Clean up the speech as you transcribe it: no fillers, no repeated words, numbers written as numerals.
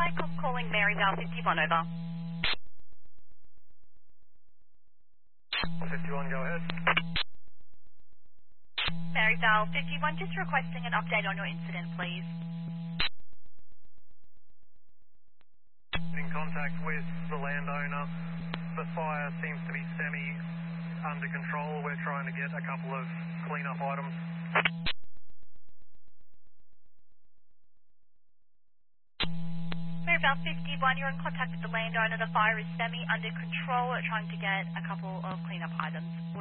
Hi, calling Maryvale 51 over. 51, go ahead. Maryvale 51, just requesting an update on your incident, please. In contact with the landowner. The fire seems to be under control. We're trying to get a couple of clean-up items. Maryvale 51, you're in contact with the landowner. The fire is under control. We're trying to get a couple of clean-up items.